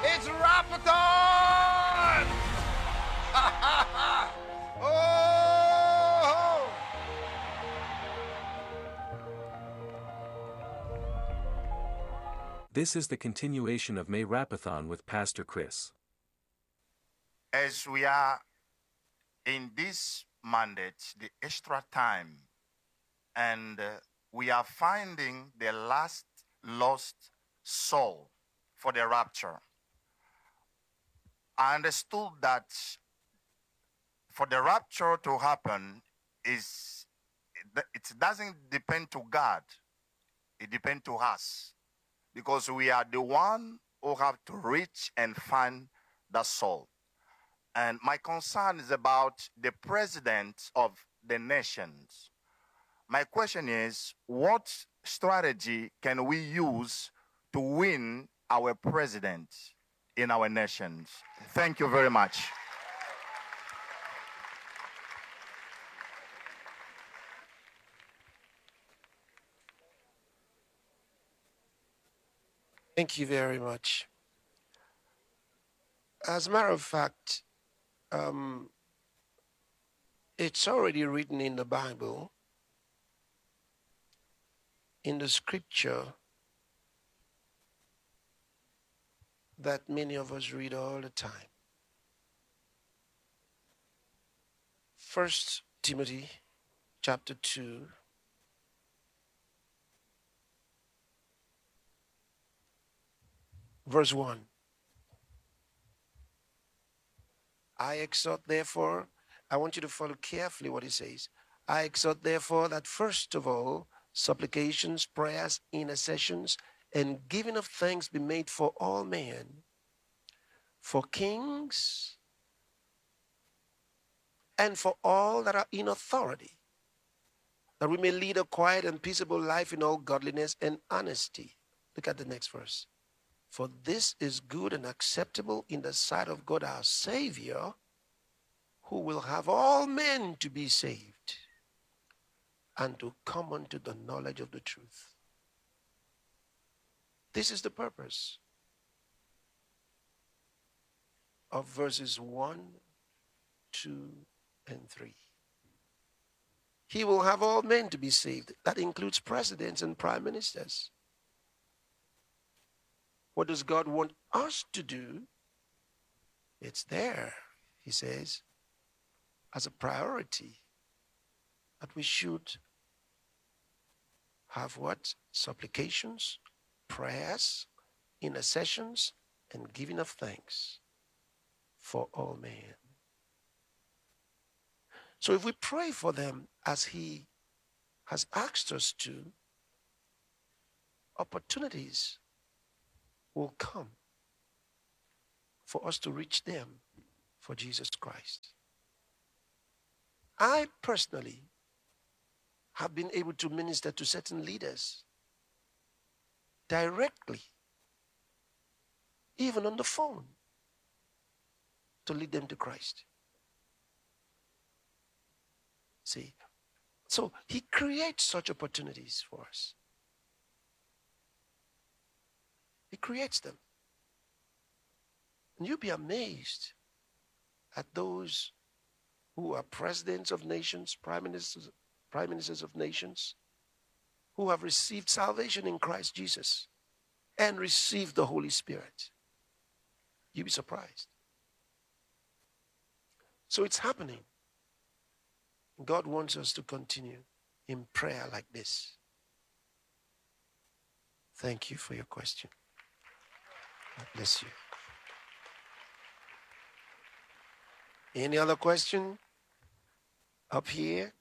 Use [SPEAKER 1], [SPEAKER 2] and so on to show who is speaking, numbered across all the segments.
[SPEAKER 1] It's Rapathon! Oh!
[SPEAKER 2] This is the continuation of May Rapathon with Pastor Chris.
[SPEAKER 1] As we are in this mandate, the extra time, and we are finding the last lost soul for the rapture. I understood that for the rapture to happen, it doesn't depend to God, it depends to us, because we are the one who have to reach and find the soul. And my concern is about the president of the nations. My question is, what strategy can we use to win our president in our nations? Thank you very much.
[SPEAKER 3] Thank you very much. As a matter of fact, it's already written in the Bible, in the scripture that many of us read all the time. 1 Timothy chapter 2, verse 1. I exhort, therefore, I want you to follow carefully what it says. I exhort, therefore, that first of all, supplications, prayers, intercessions, and giving of thanks be made for all men, for kings, and for all that are in authority, that we may lead a quiet and peaceable life in all godliness and honesty. Look at the next verse. For this is good and acceptable in the sight of God our Savior, who will have all men to be saved and to come unto the knowledge of the truth. This is the purpose of verses 1, 2, and 3. He will have all men to be saved. That includes presidents and prime ministers. What does God want us to do? It's there, he says, as a priority, that we should have what? Supplications, prayers, intercessions, and giving of thanks for all men. So if we pray for them as he has asked us to, opportunities will come for us to reach them for Jesus Christ. I personally have been able to minister to certain leaders directly, even on the phone, to lead them to Christ. See, so he creates such opportunities for us. He creates them. And you'll be amazed at those who are presidents of nations, prime ministers of nations, who have received salvation in Christ Jesus and received the Holy Spirit. You'll be surprised. So it's happening. God wants us to continue in prayer like this. Thank you for your question. God bless you. Any other question? Up here?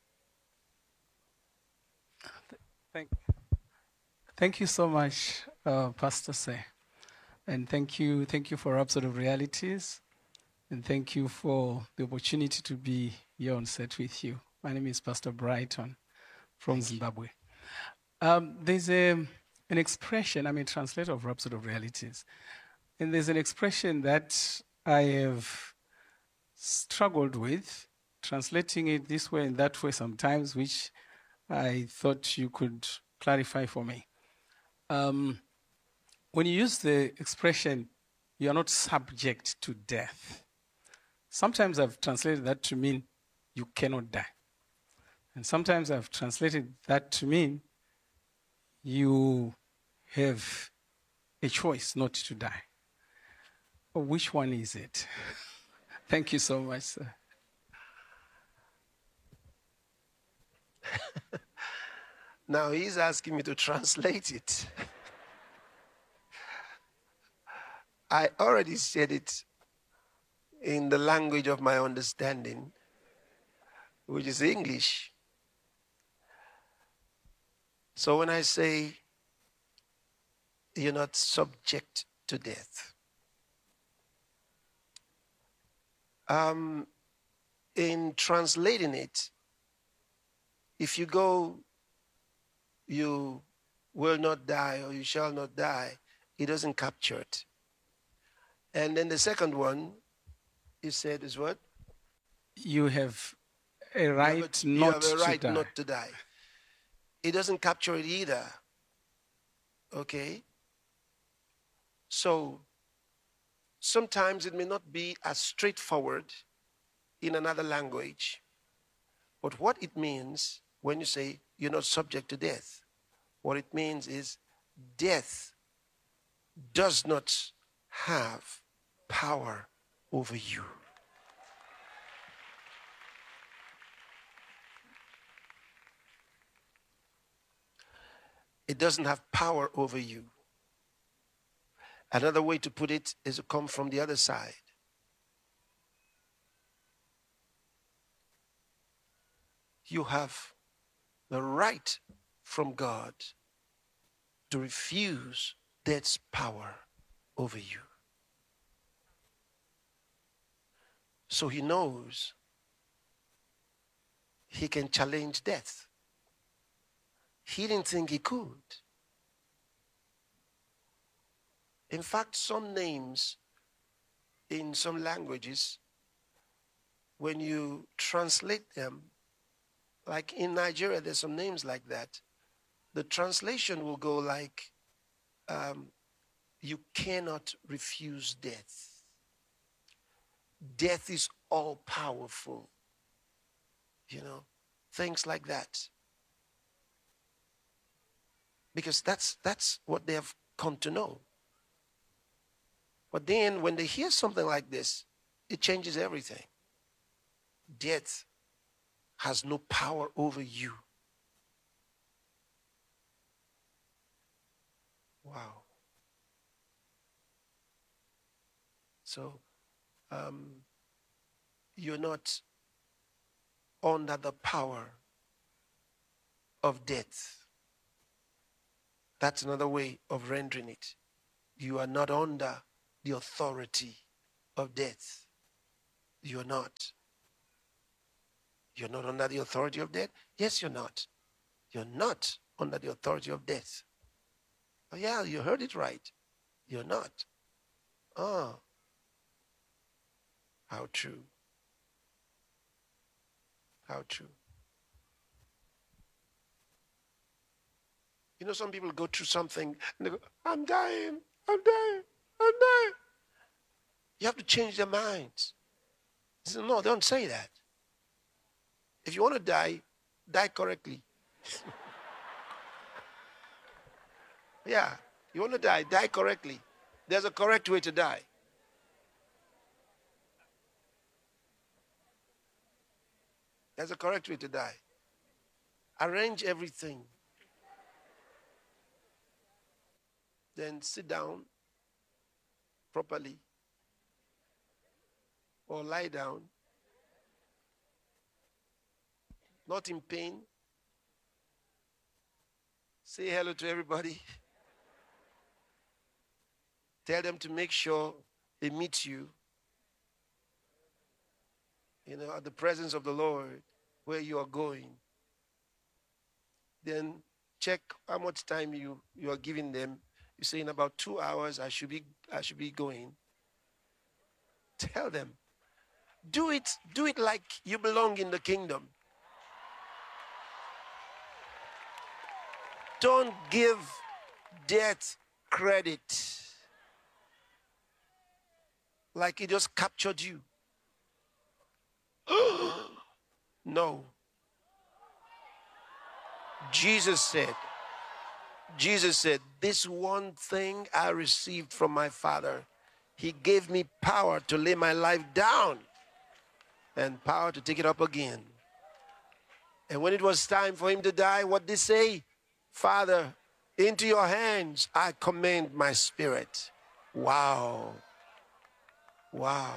[SPEAKER 4] Thank you so much, Pastor Say. And thank you for Rhapsody of Realities. And thank you for the opportunity to be here on set with you. My name is Pastor Brighton from Zimbabwe. There's an expression, I'm a translator of Rhapsody of Realities. And there's an expression that I have struggled with, translating it this way and that way sometimes, which I thought you could clarify for me. When you use the expression, you are not subject to death. Sometimes I've translated that to mean you cannot die. And sometimes I've translated that to mean you have a choice not to die. Which one is it? Thank you so much, sir.
[SPEAKER 3] Now he's asking me to translate it. I already said it in the language of my understanding, which is English. So when I say you're not subject to death, in translating it, if you go, you will not die or you shall not die, it doesn't capture it. And then the second one, you said is what?
[SPEAKER 4] You have a right not to die.
[SPEAKER 3] It doesn't capture it either. Okay? So sometimes it may not be as straightforward in another language. But what it means when you say you're not subject to death, what it means is death does not have power over you. It doesn't have power over you. Another way to put it is to come from the other side. You have the right from God to refuse death's power over you. So he knows he can challenge death. He didn't think he could. In fact, some names in some languages, when you translate them, like in Nigeria, there's some names like that. The translation will go like, you cannot refuse death. Death is all powerful. You know, things like that. Because that's what they have come to know. But then when they hear something like this, it changes everything. Death has no power over you. Wow. So, you're not under the power of death. That's another way of rendering it. You are not under the authority of death. You're not. You're not under the authority of death? Yes, you're not. You're not under the authority of death. Oh, yeah, you heard it right. You're not. Oh, how true. How true. You know, some people go through something and they go, I'm dying, I'm dying, I'm dying. You have to change their minds. Say, no, don't say that. If you want to die, die correctly. Yeah, you want to die, die correctly. There's a correct way to die. There's a correct way to die. Arrange everything. Then sit down properly or lie down, not in pain. Say hello to everybody. Tell them to make sure they meet you, at the presence of the Lord where you are going. Then check how much time you are giving them. You say in about 2 hours I should be going. Tell them. Do it like you belong in the kingdom. Don't give death credit. like it just captured you. No. Jesus said, this one thing I received from my Father. He gave me power to lay my life down and power to take it up again. And when it was time for him to die, what did he say? Father, into your hands I commend my spirit. Wow. Wow.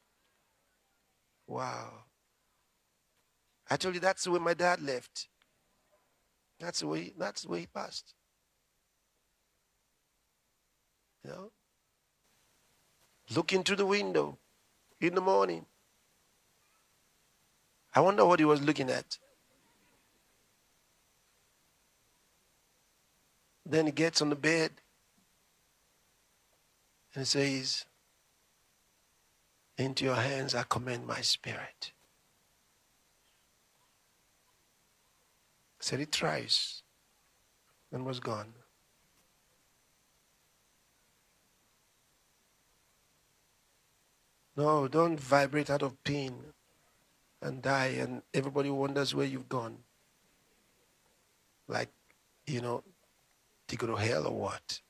[SPEAKER 3] Wow. I told you that's the way my dad left. That's the way he passed. You know? Looking through the window in the morning. I wonder what he was looking at. Then he gets on the bed and says, into your hands I commend my spirit. Said it thrice and was gone. No, don't vibrate out of pain and die and everybody wonders where you've gone. Like, you know, to go to hell or what?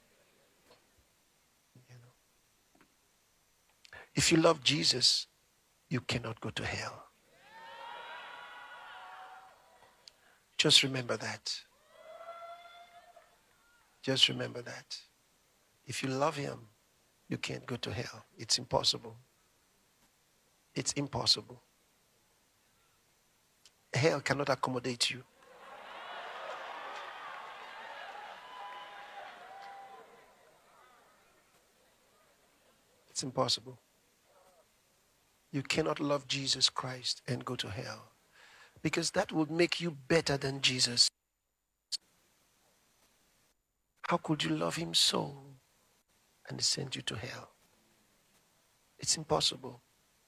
[SPEAKER 3] You know. If you love Jesus, you cannot go to hell. Just remember that. Just remember that. If you love him, you can't go to hell. It's impossible. It's impossible. Hell cannot accommodate you. It's impossible. You cannot love Jesus Christ and go to hell, because that would make you better than Jesus. How could you love him so and send you to hell? It's impossible.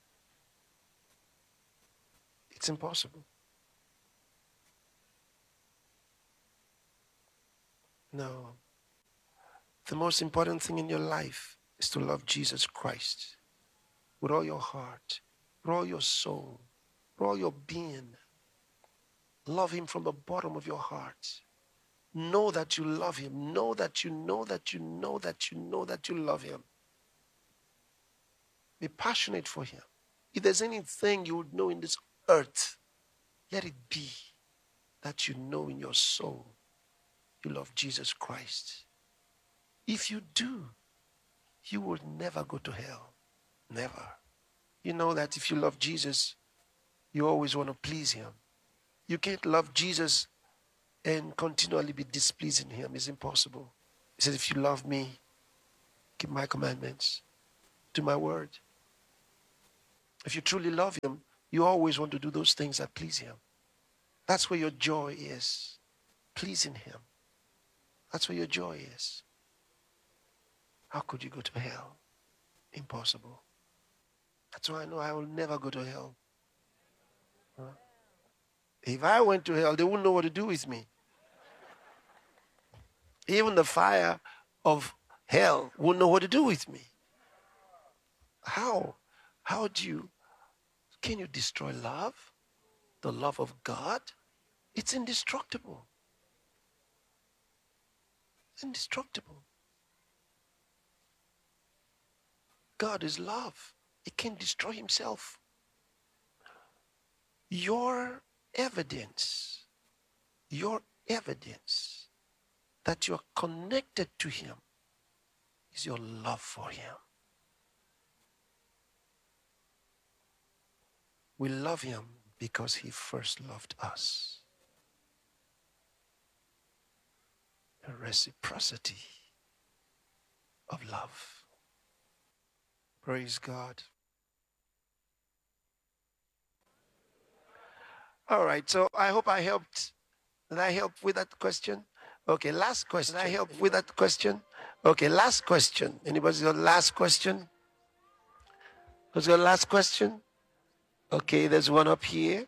[SPEAKER 3] It's impossible. No. The most important thing in your life is to love Jesus Christ with all your heart, with all your soul, with all your being. Love him from the bottom of your heart. Know that you love him. Know that you know that you know that you know that you love him. Be passionate for him. If there's anything you would know in this earth, let it be that you know in your soul you love Jesus Christ. If you do, you will never go to hell. Never. You know that if you love Jesus, you always want to please him. You can't love Jesus and continually be displeasing him. It's impossible. He says, if you love me, keep my commandments, do my word. If you truly love him, you always want to do those things that please him. That's where your joy is, pleasing him. That's where your joy is. How could you go to hell? Impossible. That's why I know I will never go to hell. Huh? If I went to hell, they wouldn't know what to do with me. Even the fire of hell wouldn't know what to do with me. How? Can you destroy love? The love of God? It's indestructible. It's indestructible. God is love. He can't destroy himself. Your evidence that you're connected to him is your love for him. We love him because he first loved us. A reciprocity of love. Praise God. All right, so I hope I helped. Did I help with that question? Okay, last question. Did I help with that question? Okay, last question. Anybody's got last question? Who's got last question? Okay, there's one up here.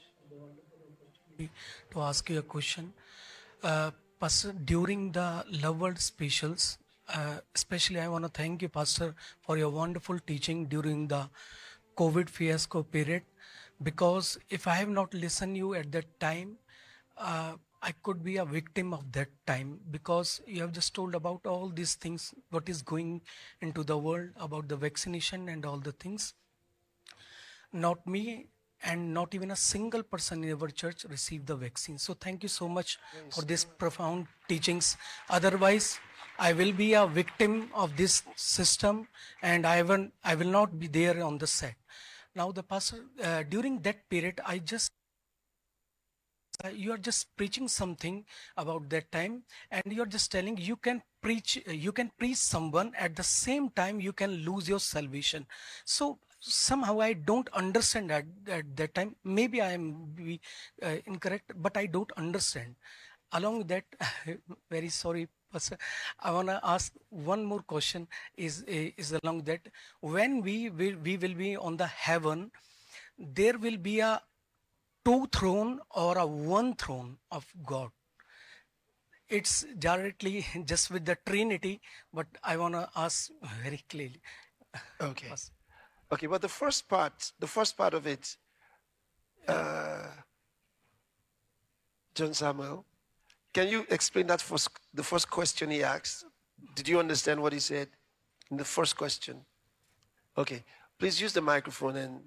[SPEAKER 4] for the wonderful opportunity to ask you a question. Pastor, during the Love Word specials, especially I want to thank you, Pastor, for your wonderful teaching during the COVID fiasco period. Because if I have not listened you at that time, I could be a victim of that time, because you have just told about all these things, what is going into the world about the vaccination and all the things. Not me and not even a single person in our church received the vaccine. So thank you so much for this profound teachings. Otherwise, I will be a victim of this system, and I will not be there on the set. Now the pastor, during that period, you are just preaching something about that time, and you are just telling you can preach someone at the same time you can lose your salvation. So somehow I don't understand at that time. Maybe I am incorrect, but I don't understand. Along with that, very sorry, Pastor, I want to ask one more question. Is along that, when we will be on the heaven, there will be a two throne or a one throne of God. It's directly just with the Trinity, but I want to ask very clearly.
[SPEAKER 3] Okay. Okay, but the first part of it, John Samuel, can you explain that the first question he asked? Did you understand what he said in the first question? Okay, please use the microphone and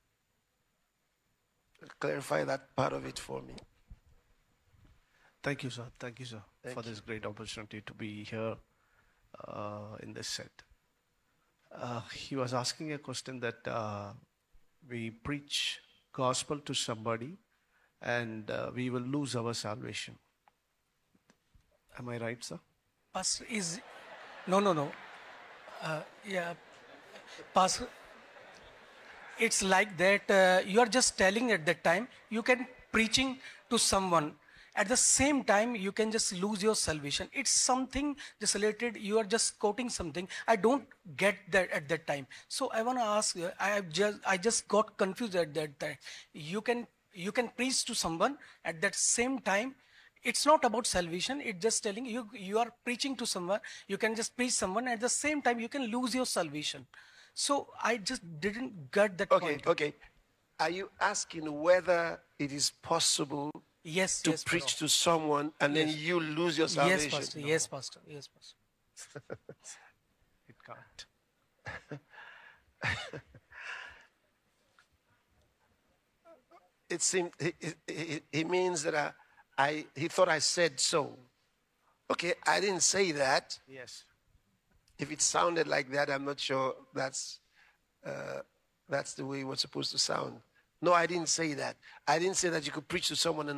[SPEAKER 3] clarify that part of it for me.
[SPEAKER 5] Thank you, sir. Thank you, sir, for this great opportunity to be here in this set. He was asking a question that we preach gospel to somebody and we will lose our salvation. Am I right, sir?
[SPEAKER 4] Pastor, no. Yeah, Pastor, it's like that. You are just telling at that time you can preaching to someone. At the same time, you can just lose your salvation. It's something just related. You are just quoting something. I don't get that at that time. So I want to ask. I just got confused at that time. You can preach to someone at that same time. It's not about salvation. It's just telling you are preaching to someone. You can just preach someone at the same time. You can lose your salvation. So I just didn't get that point.
[SPEAKER 3] Okay. Are you asking whether it is possible?
[SPEAKER 4] Yes,
[SPEAKER 3] to preach to someone and then you lose your salvation?
[SPEAKER 4] Yes, Pastor. Yes, Pastor.
[SPEAKER 5] It can't.
[SPEAKER 3] It seemed he means that he thought I said so. Okay, I didn't say that.
[SPEAKER 5] Yes.
[SPEAKER 3] If it sounded like that, I'm not sure that's the way it was supposed to sound. No, I didn't say that. I didn't say that you could preach to someone and